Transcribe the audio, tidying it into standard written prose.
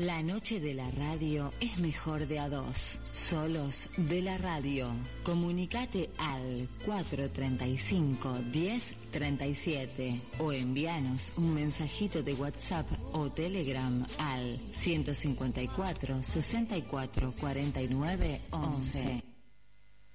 La noche de la radio es mejor de a dos. Solos de la radio. Comunicate al 435-1037 o envíanos un mensajito de WhatsApp o Telegram al 154 64 49 11.